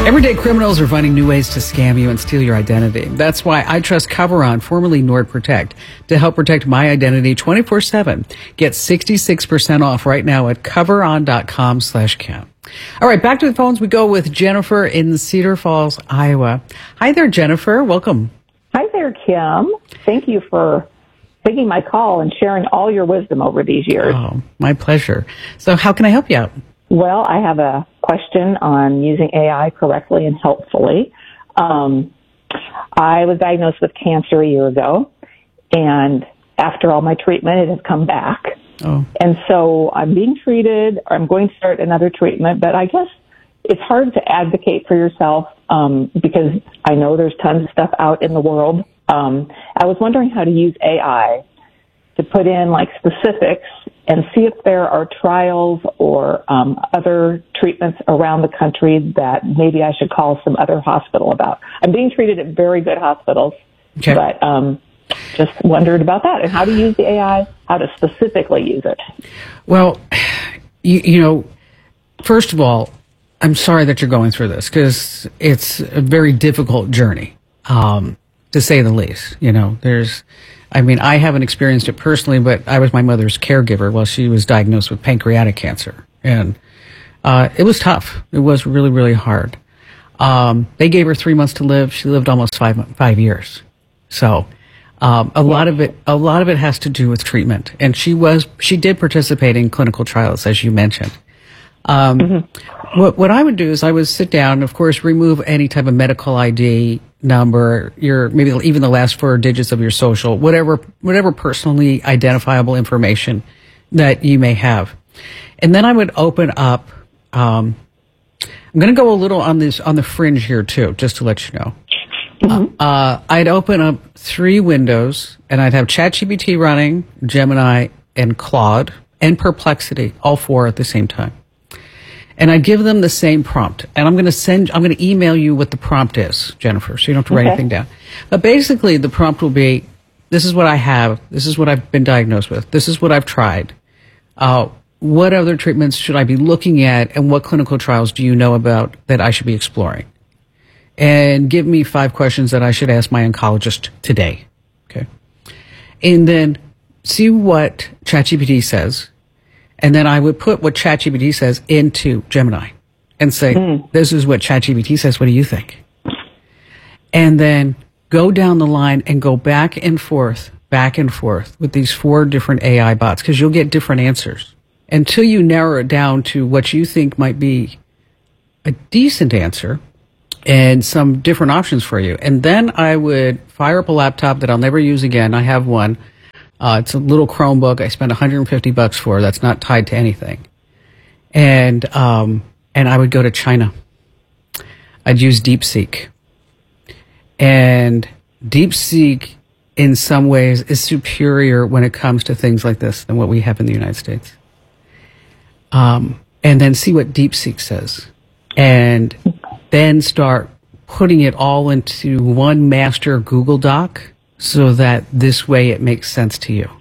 Everyday criminals are finding new ways to scam you and steal your identity. That's why I trust Coveron, formerly NordProtect, to help protect my identity 24/7. Get 66% off right now at coveron.com/count. All right, back to the phones we go with Jennifer in Cedar Falls, Iowa. Hi there, Jennifer. Welcome. Hi there, Kim. Thank you for taking my call and sharing all your wisdom over these years. Oh, my pleasure. So how can I help you out? Well, I have a question on using AI correctly and helpfully. I was diagnosed with cancer a year ago, and after all my treatment, it has come back. Oh. And so I'm being treated, or I'm going to start another treatment, but I guess it's hard to advocate for yourself because I know there's tons of stuff out in the world. I was wondering how to use AI to put in like specifics and see if there are trials or other treatments around the country that maybe I should call some other hospital about. I'm being treated at very good hospitals, Okay. but just wondered about that and how to use the AI, how to specifically use it. Well, you know, first of all, I'm sorry that you're going through this because it's a very difficult journey, to say the least. You know, I haven't experienced it personally, but I was my mother's caregiver while she was diagnosed with pancreatic cancer. And it was tough. It was really, really hard. They gave her 3 months to live. She lived almost 5 years. So a lot of it has to do with treatment. And she did participate in clinical trials, as you mentioned. What I would do is I would sit down and, of course, remove any type of medical ID number, maybe even the last 4 digits of your social, whatever personally identifiable information that you may have. And then I would open up, I'm going to go a little on the fringe here too, just to let you know. I'd open up 3 windows and I'd have ChatGPT running, Gemini and Claude and Perplexity, all 4 at the same time. And I give them the same prompt. And I'm going to email you what the prompt is, Jennifer, so you don't have to write anything down. But basically, the prompt will be, this is what I have, this is what I've been diagnosed with, this is what I've tried. What other treatments should I be looking at, and what clinical trials do you know about that I should be exploring? And give me 5 questions that I should ask my oncologist today. Okay. And then see what ChatGPT says. And then I would put what ChatGPT says into Gemini and say, this is what ChatGPT says. What do you think? And then go down the line and go back and forth with these 4 different AI bots, because you'll get different answers until you narrow it down to what you think might be a decent answer and some different options for you. And then I would fire up a laptop that I'll never use again. I have one. It's a little Chromebook I spent $150 for. That's not tied to anything. And I would go to China. I'd use DeepSeek. And DeepSeek, in some ways, is superior when it comes to things like this than what we have in the United States. And then see what DeepSeek says. And then start putting it all into one master Google Doc, so that this way it makes sense to you.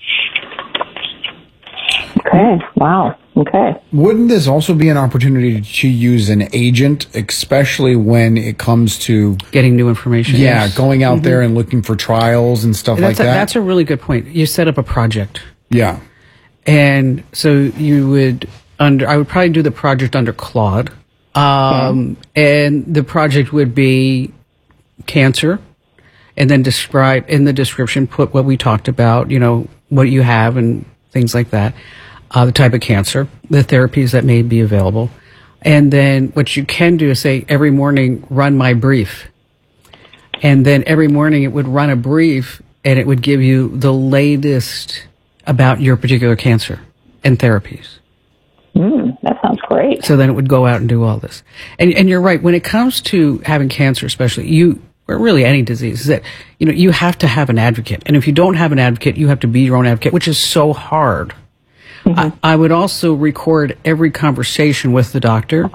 Okay. Wow. Okay. Wouldn't this also be an opportunity to use an agent, especially when it comes to getting new information? Yeah, going out there and looking for trials and stuff like that. That's a really good point. You set up a project. Yeah. And so you would I would probably do the project under Claude. And the project would be cancer. And then describe in the description, put what we talked about, you know, what you have and things like that, the type of cancer, the therapies that may be available. And then what you can do is say, every morning, run my brief. And then every morning it would run a brief and it would give you the latest about your particular cancer and therapies. That sounds great. So then it would go out and do all this. And you're right, when it comes to having cancer especially, or really any disease, is that, you know, you have to have an advocate. And if you don't have an advocate, you have to be your own advocate, which is so hard. I would also record every conversation with the doctor.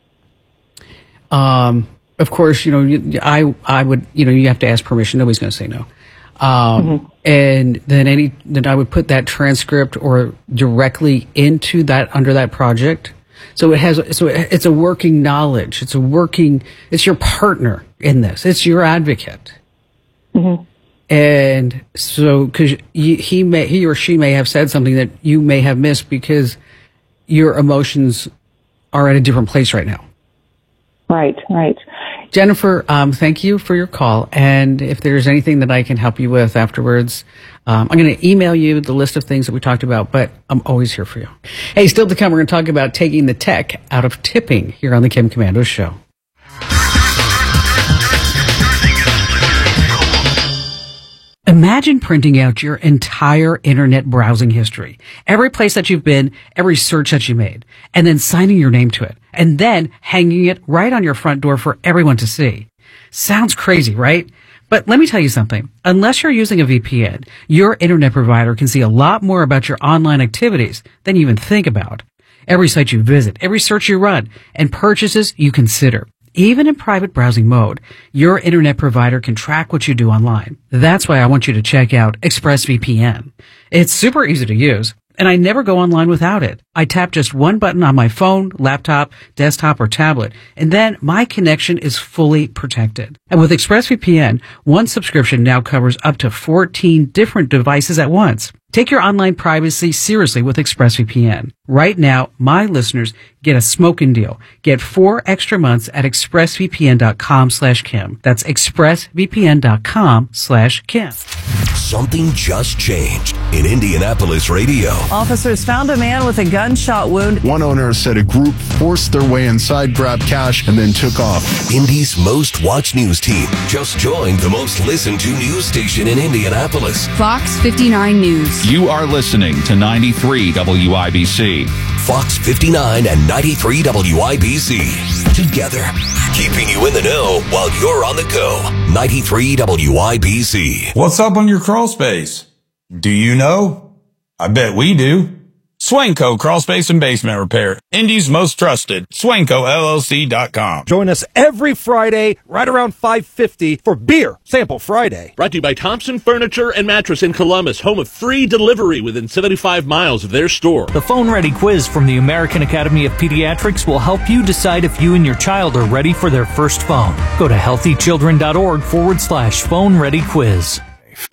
Of course, you know, I would, you know, you have to ask permission. Nobody's going to say no. And then I would put that transcript or directly into that, under that project. So it's a working knowledge. It's your partner in this. It's your advocate. Mm-hmm. And so, cause he or she may have said something that you may have missed because your emotions are at a different place right now. Right. Jennifer, thank you for your call. And if there's anything that I can help you with afterwards, I'm going to email you the list of things that we talked about, but I'm always here for you. Hey, still to come, we're going to talk about taking the tech out of tipping here on the Kim Komando Show. Imagine printing out your entire internet browsing history, every place that you've been, every search that you made, and then signing your name to it, and then hanging it right on your front door for everyone to see. Sounds crazy, right? But let me tell you something. Unless you're using a VPN, your internet provider can see a lot more about your online activities than you even think about. Every site you visit, every search you run, and purchases you consider. Even in private browsing mode, your internet provider can track what you do online. That's why I want you to check out ExpressVPN. It's super easy to use, and I never go online without it. I tap just one button on my phone, laptop, desktop, or tablet, and then my connection is fully protected. And with ExpressVPN, one subscription now covers up to 14 different devices at once. Take your online privacy seriously with ExpressVPN. Right now, my listeners get a smoking deal. Get 4 extra months at expressvpn.com/Kim. That's expressvpn.com/Kim. Something just changed in Indianapolis radio. Officers found a man with a gunshot wound. One owner said a group forced their way inside, grabbed cash, and then took off. Indy's most watched news team just joined the most listened to news station in Indianapolis. Fox 59 News. You are listening to 93 WIBC. Fox 59 and 93 WIBC. Together, keeping you in the know while you're on the go. 93 WIBC. What's up on your crawl space? Do you know? I bet we do. Swanko Crawl Space and Basement Repair. Indy's most trusted. SwankoLLC.com. Join us every Friday right around 5:50 for Beer Sample Friday. Brought to you by Thompson Furniture and Mattress in Columbus, home of free delivery within 75 miles of their store. The Phone Ready quiz from the American Academy of Pediatrics will help you decide if you and your child are ready for their first phone. Go to healthychildren.org/phone ready quiz.